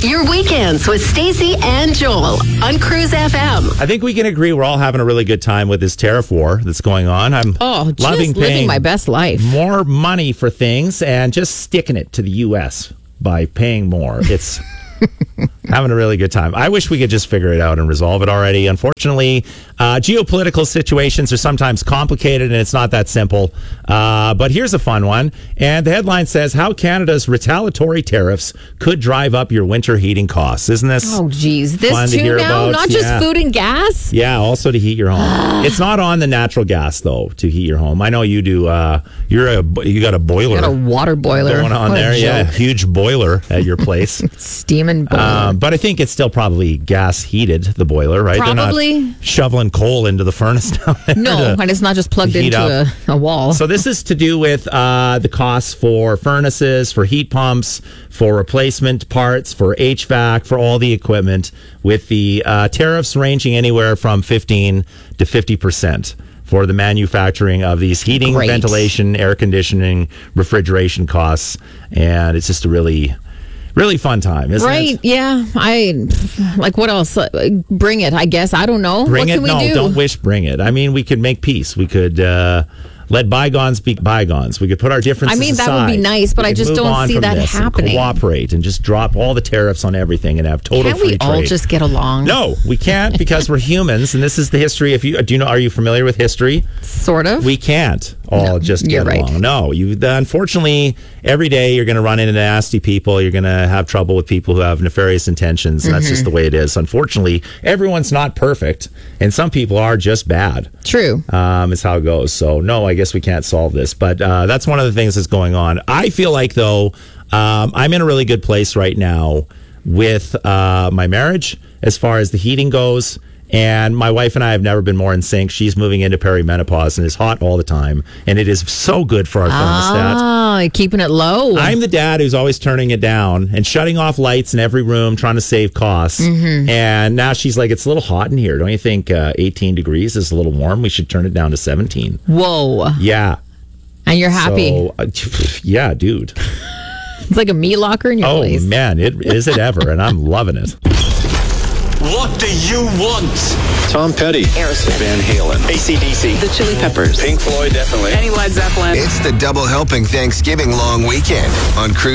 Your weekends with Stacey and Joel on Cruise FM. I think we can agree we're all having a really good time with this tariff war that's going on. I'm loving living my best life. More money for things and just sticking it to the U.S. by paying more. It's having a really good time. I wish we could just figure it out and resolve it already. Unfortunately, geopolitical situations are sometimes complicated and it's not that simple. But here's a fun one. And the headline says, how Canada's retaliatory tariffs could drive up your winter heating costs. Isn't this geez. This fun to too hear now? about? Not just food and gas? Yeah, also to heat your home. It's not on the natural gas, though, to heat your home. I know you do. You got a boiler. You got a water boiler. Going on What a there. Yeah, joke. huge boiler at your place. Steaming boiler. But I think it's still probably gas heated, the boiler, right? Probably. They're not shoveling coal into the furnace down there. No, and it's not just plugged heat into a wall. So this is to do with the costs for furnaces, for heat pumps, for replacement parts, for HVAC, for all the equipment, with the tariffs ranging anywhere from 15 to 50% for the manufacturing of these heating, Great. ventilation, air conditioning, refrigeration costs. And it's just a really fun time, isn't Right, it? yeah. What else? Bring it, I guess. I don't know. Bring what it? can we No, do? don't wish, bring it. I mean, we could make peace. We could let bygones be bygones. We could put our differences aside. that would be nice, but We I could just move don't on see from that this and happening. Cooperate and just drop all the tariffs on everything and have total Can't free we trade. all just get along? No, we can't because we're humans, and this is the history. Are you familiar with history? Sort of. We can't all just get you're right. along. No, unfortunately, every day you're going to run into nasty people. You're going to have trouble with people who have nefarious intentions, and that's just the way it is. Unfortunately, everyone's not perfect, and some people are just bad. True. Is how it goes. So, no, I guess we can't solve this, but that's one of the things that's going on. I feel like, though, I'm in a really good place right now with my marriage as far as the heating goes. And my wife and I have never been more in sync. She's moving into perimenopause and is hot all the time. And it is so good for our thermostat. Keeping it low. I'm the dad who's always turning it down and shutting off lights in every room, trying to save costs. And now she's like, it's a little hot in here. Don't you think 18 degrees is a little warm? We should turn it down to 17. Whoa. Yeah. And you're happy. So, yeah, dude. It's like a meat locker in your place. Oh, man. Is it ever? And I'm loving it. What do you want? Tom Petty, Aerosmith, Van Halen, AC/DC, The Chili Peppers, Pink Floyd, definitely. Any Led Zeppelin. It's the double helping Thanksgiving long weekend on Cruise.